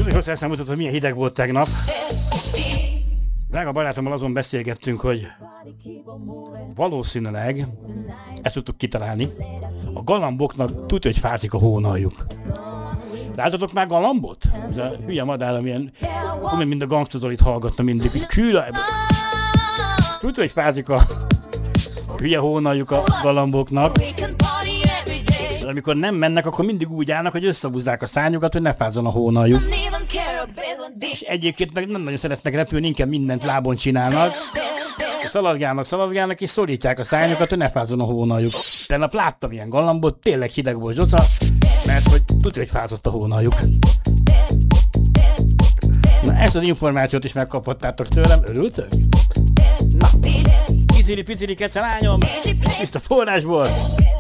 Most elszámoltat, hogy milyen hideg volt tegnap. Drága barátommal azon beszélgettünk, hogy valószínűleg ezt tudtuk kitalálni. A galamboknak tudja, hogy fázik a hónaljuk. Láttatok már galambot? Ez a hülye madár, amilyen, mint a gangstazolit hallgatta mindig. Kűlaj! Tudja, hogy fázik a hülye hónaljuk a galamboknak. De amikor nem mennek, akkor mindig úgy állnak, hogy összehúzzák a szárnyukat, hogy ne fázzon a hónaljuk. És egyébként meg nem nagyon szeretnek repülni, inkább mindent lábon csinálnak. Szaladgálnak és szorítják a szárnyukat, hogy ne fázzon a hónaljuk. Tegnap láttam ilyen galambot, tényleg hideg volt Zsoca, mert hogy tudja, hogy fázott a hónaljuk. Na, ezt az információt is megkaphattátok tőlem, örültök? Na, piciri kece lányom, tiszta forrásból.